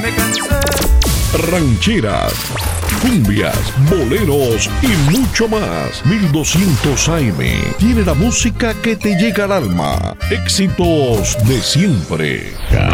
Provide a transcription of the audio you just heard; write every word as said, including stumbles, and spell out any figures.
me cansé. Rancheras, cumbias, boleros y mucho más. mil doscientos A M tiene la música que te llega al alma. Éxitos de siempre.